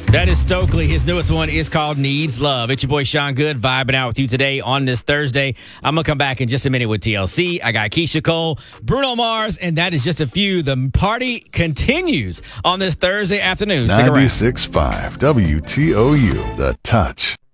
That is Stokely. His newest one is called Needs Love. It's your boy Sean Good vibing out with you today on this Thursday. I'm going to come back in just a minute with TLC. I got Keisha Cole, Bruno Mars, and that is just a few. The party continues on this Thursday afternoon. Stick around. 96.5 WTOU, The Touch.